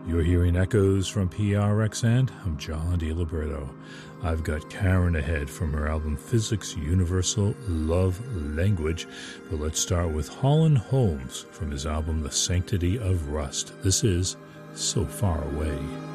You're hearing echoes from PRX, and I'm John DiLiberto. I've got Karen ahead from her album Physics Universal Love Language, but let's start with Holland Holmes from his album The Sanctity of Rust. This is So Far Away.